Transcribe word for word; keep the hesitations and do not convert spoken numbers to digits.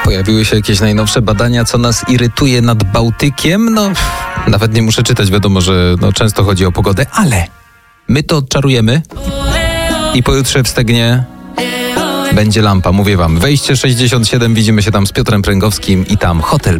Pojawiły się jakieś najnowsze badania, co nas irytuje nad Bałtykiem. No, nawet nie muszę czytać, wiadomo, że no, często chodzi o pogodę, ale my to odczarujemy i pojutrze w Stegnie będzie lampa, mówię wam. Wejście sześćdziesiąt siedem, widzimy się tam z Piotrem Pręgowskim i tam hotel